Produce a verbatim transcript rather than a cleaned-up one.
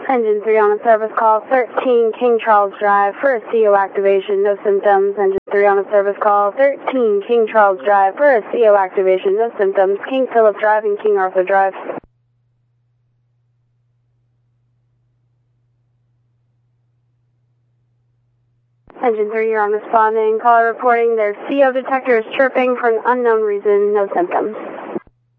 Engine three on a service call, thirteen King Charles Drive for a C O activation, no symptoms. Engine three on a service call, thirteen King Charles Drive for a C O activation, no symptoms. King Philip Drive and King Arthur Drive. Engine three, you're on responding. Caller reporting their C O detector is chirping for an unknown reason, no symptoms.